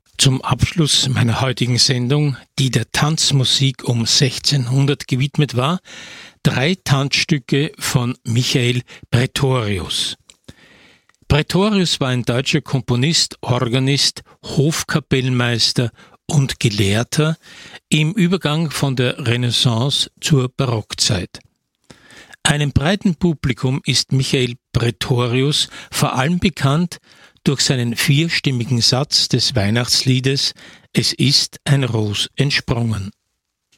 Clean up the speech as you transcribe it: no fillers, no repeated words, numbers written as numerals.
Zum Abschluss meiner heutigen Sendung, die der Tanzmusik um 1600 gewidmet war, 3 Tanzstücke von Michael Praetorius. Praetorius war ein deutscher Komponist, Organist, Hofkapellmeister und Gelehrter im Übergang von der Renaissance zur Barockzeit. Einem breiten Publikum ist Michael Praetorius vor allem bekannt durch seinen 4-stimmigen Satz des Weihnachtsliedes »Es ist ein Ros entsprungen«.